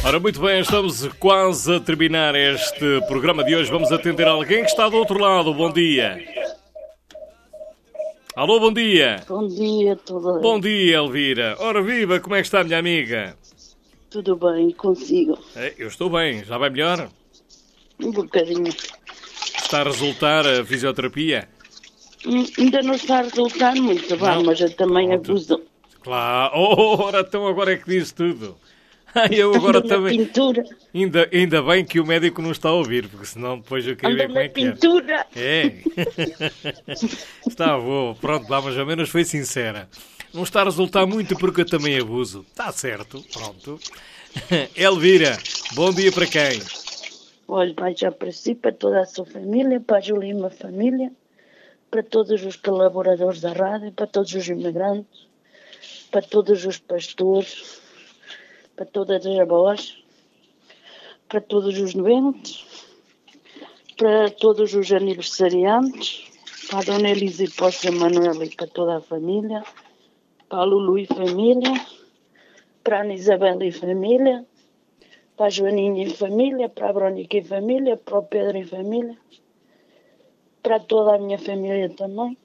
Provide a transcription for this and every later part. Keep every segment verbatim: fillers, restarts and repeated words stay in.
Ora, muito bem, estamos quase a terminar este programa de hoje. Vamos atender alguém que está do outro lado. Bom dia. Alô, bom dia. Bom dia, tudo bem? Bom dia, Elvira. Ora, viva, como é que está, minha amiga? Tudo bem, consigo. É, eu estou bem, já vai melhor? Um bocadinho. Está a resultar a fisioterapia? Hum, ainda não está a resultar muito, vá, Não. mas eu também Pronto. abuso. Claro. Oh, ora, então agora é que disse tudo. Ah, eu agora Ando na também... pintura. Ainda, ainda bem que o médico não está a ouvir, porque senão depois eu queria ver Ando como é na que era. pintura. É. Está bom. Pronto, lá, mas ao menos foi sincera. Não está a resultar muito porque eu também abuso. Está certo. Pronto. Elvira, bom dia para quem? Olha, vai já para si, para toda a sua família, para a Júlia e a família, para todos os colaboradores da rádio, para todos os imigrantes, para todos os pastores, para todas as avós, para todos os doentes, para todos os aniversariantes, para a Dona Elisa e para o Sr. Manuel e para toda a família, para a Lulu e família, para a Ana Isabel e família, para a Joaninha e família, para a Brónica e família, para o Pedro e família, para toda a minha família também,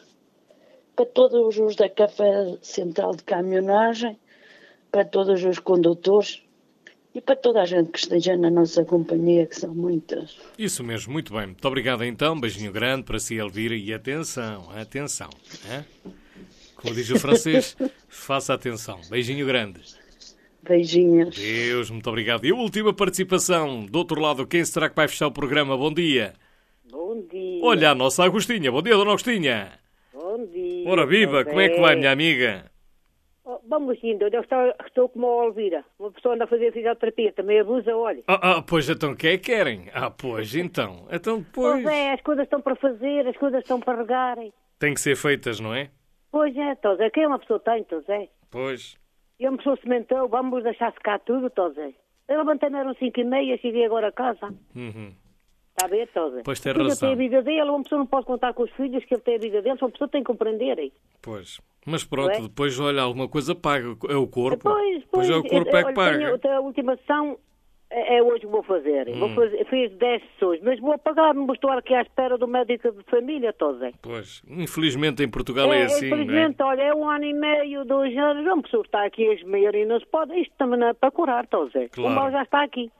para todos os da Café Central de Caminhonagem, para todos os condutores e para toda a gente que esteja na nossa companhia, que são muitas. Isso mesmo, muito bem. Muito obrigado então. Beijinho grande para si, Elvira. E atenção, atenção. Hein? Como diz o francês, faça atenção. Beijinho grande. Beijinhos. Deus, muito obrigado. E a última participação, do outro lado, quem será que vai fechar o programa? Bom dia. Bom dia. Olha, a nossa Agostinha. Bom dia, Dona Agostinha. Bom dia. Ora, viva, como é que vai, minha amiga? Oh, vamos indo, eu estou, estou como a Elvira. Uma pessoa anda a fazer fisioterapia, também abusa, olha. Ah, ah, pois então, o que é que querem? Ah, pois, então. Então depois... Pois é, as coisas estão para fazer, as coisas estão para regarem. Tem que ser feitas, não é? Pois é, Tosé, quem uma pessoa tem, Tosé? Pois. E uma pessoa sementou, vamos deixar secar tudo, Tosé. Eu levantei-me, eram cinco e meia, cheguei agora a casa. Uhum. Está a ver, Tosé? Pois tem O filho razão. tem a vida dele, uma pessoa não pode contar com os filhos que ele tem a vida dele, uma pessoa tem que compreender. Pois. Mas pronto, Não é? depois, olha, alguma coisa paga. É o corpo. Pois, pois, é o corpo é que olha, paga. tenho- a última sessão é é hoje que vou fazer. Hum. Vou fazer. Fiz dez sessões, mas vou pagar, não vou estar aqui à espera do médico de família, Tosé. Pois. Infelizmente em Portugal é, assim, infelizmente, não é? olha, é um ano e meio, dois anos, uma pessoa está aqui a esmear e não se pode. Isto também não é para curar, Tosé. Claro. O mal já está aqui.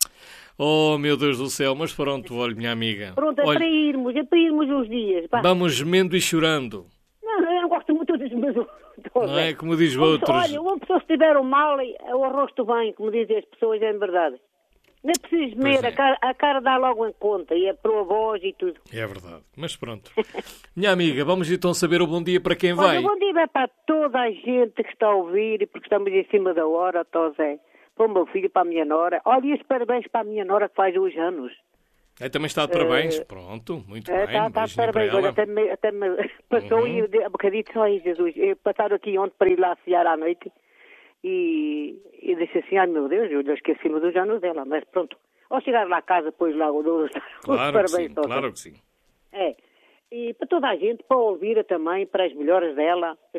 Oh, meu Deus do céu. Mas pronto, olha, minha amiga. Pronto, é Olha, para irmos, é para irmos uns dias. Pá. vamos gemendo e chorando. Não, eu não gosto muito dos meus. Não é? Como diz Uma outros. pessoa- Olha, uma pessoa se tiver um mal, é o arrosto bem, como dizem as pessoas, é verdade. Não é preciso Pois ver, é. a, cara, a cara dá logo em conta, e é para a voz e tudo. É verdade. Mas pronto. Minha amiga, vamos então saber o bom dia para quem Olha, vai. o bom dia vai para toda a gente que está a ouvir, porque estamos em cima da hora, Tosé. Para o meu filho, para a minha nora. Olha, e os parabéns para a minha nora que faz hoje anos. É, também está de parabéns. Eh, Pronto, muito É, bem. tá, tá, Beijinho para parabéns, ela. olha, até me, até me passou Uhum. e eu dei um bocadinho só aí, Jesus. Eu passaram aqui ontem para ir lá cear à noite e, e disse assim, ai meu Deus, eu esqueci-me dos anos dela, mas pronto. Ao chegar lá a casa, depois lá o os Claro que parabéns sim, todos. claro que sim. É. E para toda a gente, para a Elvira também, para as melhoras dela,